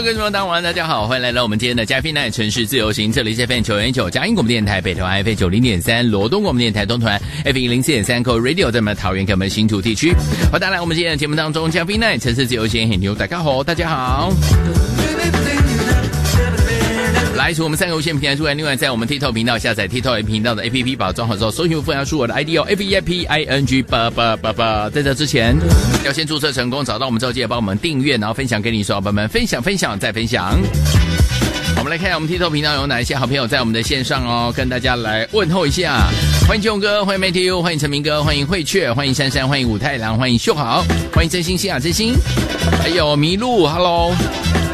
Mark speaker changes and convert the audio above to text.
Speaker 1: 各位听众大家大家好，欢迎来到我们今天的嘉宾奈城市自由行，这里是 FM909 嘉音广播电台，北投 FM90.3 罗东广播电台东团 FM104.3 Go Radio 在我们桃园跟我们新竹地区。欢迎大家来我们今天的节目当中，嘉宾奈城市自由行很牛，大家好，大家好。来，除我们3个无线平台之外，另外在我们 TikTok 频道下载 TikTok 频道的 APP， 把它装好之后，搜寻副标输我的 ID 哦 FEIPING88888。在这之前，要先注册成功，找到我们之后记得帮我们订阅，然后分享给你所有伙伴们，分享再分享。我们来看一下我们 TikTok 频道有哪一些好朋友在我们的线上哦，跟大家来问候一下。欢迎金勇哥，欢迎 Matthew， 欢迎陈明哥，欢迎慧雀，欢迎珊珊，欢迎武太郎，欢迎秀豪，欢迎真心西亚真心，还有麋鹿 ，Hello。